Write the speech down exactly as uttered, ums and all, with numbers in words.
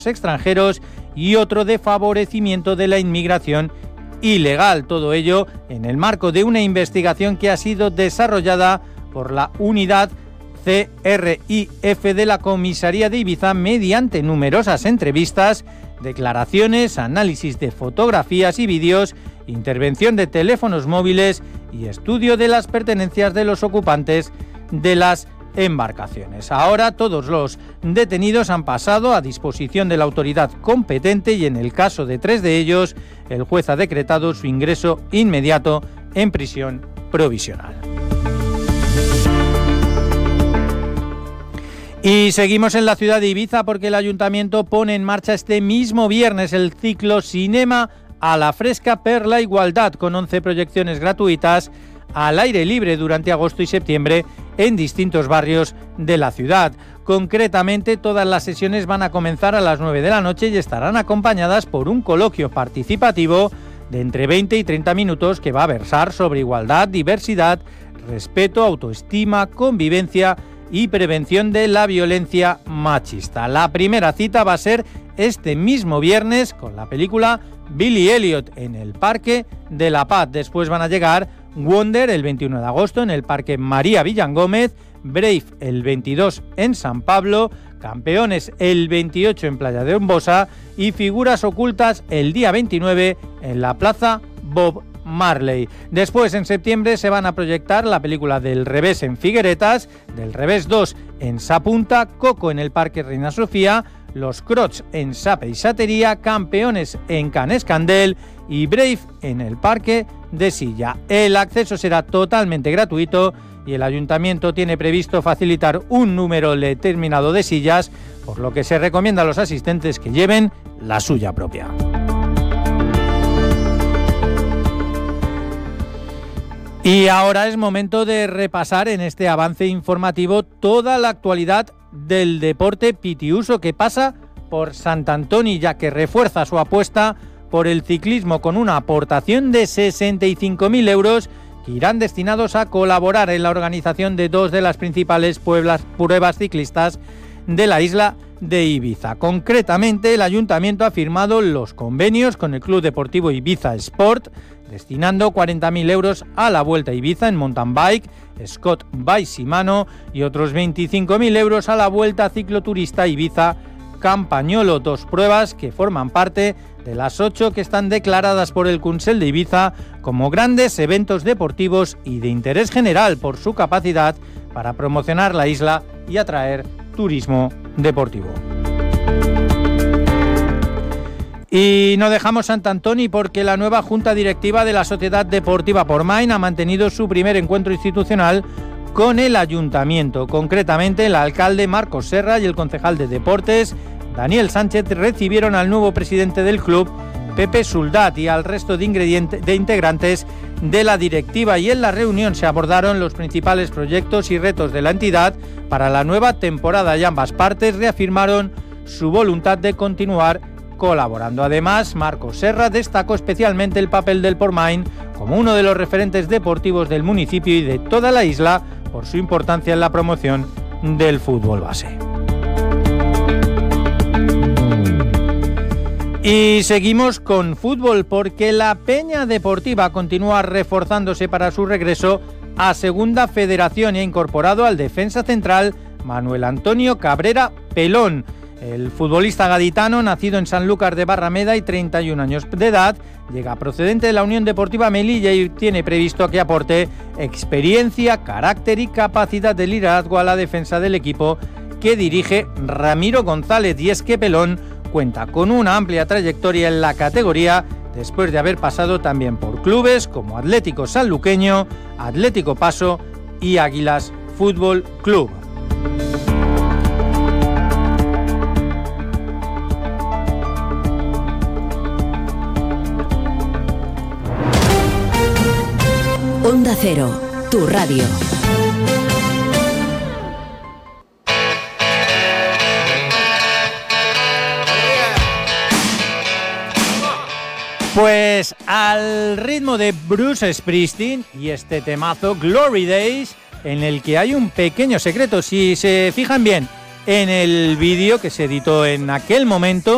extranjeros y otro de favorecimiento de la inmigración ilegal. Todo ello en el marco de una investigación que ha sido desarrollada por la unidad C R I F de la Comisaría de Ibiza mediante numerosas entrevistas, declaraciones, análisis de fotografías y vídeos, intervención de teléfonos móviles y estudio de las pertenencias de los ocupantes de las embarcaciones. Ahora todos los detenidos han pasado a disposición de la autoridad competente y en el caso de tres de ellos, el juez ha decretado su ingreso inmediato en prisión provisional. Y seguimos en la ciudad de Ibiza porque el Ayuntamiento pone en marcha este mismo viernes el ciclo Cinema a la Fresca per la Igualdad, con once proyecciones gratuitas al aire libre durante agosto y septiembre en distintos barrios de la ciudad. Concretamente, todas las sesiones van a comenzar a las nueve de la noche y estarán acompañadas por un coloquio participativo de entre veinte y treinta minutos que va a versar sobre igualdad, diversidad, respeto, autoestima, convivencia y prevención de la violencia machista. La primera cita va a ser este mismo viernes con la película Billy Elliot en el Parque de la Paz. Después van a llegar Wonder el veintiuno de agosto en el Parque María Villangómez, Brave el veintidós en San Pablo, Campeones el veintiocho en Playa de Hombosa y Figuras Ocultas el día veintinueve en la Plaza Bob Marley. Después, en septiembre, se van a proyectar la película Del Revés en Figueretas, Del Revés dos en Sapunta, Coco en el Parque Reina Sofía, Los Crocs en Sape y Satería, Campeones en Can Escandel y Brave en el Parque de Silla. El acceso será totalmente gratuito y el Ayuntamiento tiene previsto facilitar un número determinado de sillas, por lo que se recomienda a los asistentes que lleven la suya propia. Y ahora es momento de repasar en este avance informativo toda la actualidad del deporte pitiuso que pasa por Sant Antoni, ya que refuerza su apuesta por el ciclismo con una aportación de sesenta y cinco mil euros que irán destinados a colaborar en la organización de dos de las principales pueblas, pruebas ciclistas de la isla de Ibiza. Concretamente, el Ayuntamiento ha firmado los convenios con el Club Deportivo Ibiza Sport, destinando cuarenta mil euros a la Vuelta a Ibiza en mountain bike, Scott by Shimano, y otros veinticinco mil euros a la Vuelta Cicloturista Ibiza Campañolo, dos pruebas que forman parte de las ocho que están declaradas por el Consell de Ibiza como grandes eventos deportivos y de interés general por su capacidad para promocionar la isla y atraer turismo deportivo. Y no dejamos Sant Antoni porque la nueva Junta Directiva de la Sociedad Deportiva Portmany ha mantenido su primer encuentro institucional con el Ayuntamiento. Concretamente, el alcalde Marcos Serra y el concejal de Deportes, Daniel Sánchez, recibieron al nuevo presidente del club, Pepe Soldat, y al resto de, de integrantes de la directiva, y en la reunión se abordaron los principales proyectos y retos de la entidad para la nueva temporada y ambas partes reafirmaron su voluntad de continuar colaborando. Además, Marcos Serra destacó especialmente el papel del Portmany como uno de los referentes deportivos del municipio y de toda la isla por su importancia en la promoción del fútbol base. Y seguimos con fútbol porque la Peña Deportiva continúa reforzándose para su regreso a Segunda Federación y ha incorporado al defensa central Manuel Antonio Cabrera Pelón. El futbolista gaditano, nacido en Sanlúcar de Barrameda y treinta y un años de edad, llega procedente de la Unión Deportiva Melilla y tiene previsto que aporte experiencia, carácter y capacidad de liderazgo a la defensa del equipo que dirige Ramiro González. Y es que Pelón cuenta con una amplia trayectoria en la categoría después de haber pasado también por clubes como Atlético Sanluqueño, Atlético Paso y Águilas Fútbol Club. Onda Cero, tu radio. Pues al ritmo de Bruce Springsteen y este temazo Glory Days, en el que hay un pequeño secreto. Si se fijan bien en el vídeo que se editó en aquel momento,